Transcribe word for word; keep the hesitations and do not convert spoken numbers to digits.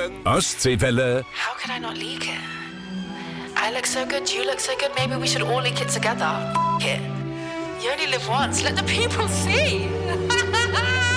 Ostseewelle. How could I not leak it? I look so good, you look so good, maybe we should all leak it together. F it. You only live once, let the people see.